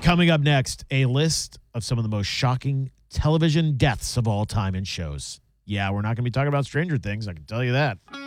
Coming up next, a list of some of the most shocking television deaths of all time in shows. Yeah, we're not going to be talking about Stranger Things, I can tell you that.